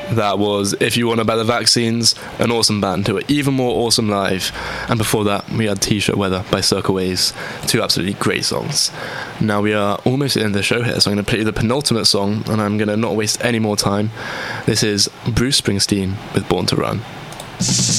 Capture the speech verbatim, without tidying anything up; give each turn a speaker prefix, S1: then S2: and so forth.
S1: That was If You Want About the Vaccines, an awesome band who are even more awesome live. And before that, we had T-Shirt Weather by Circle Waves, two absolutely great songs. Now we are almost at the end of the show here, so I'm going to play you the penultimate song, and I'm going to not waste any more time. This is Bruce Springsteen with Born to Run.